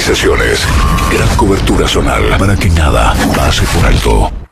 actualizaciones. Gran cobertura zonal para que nada pase por alto.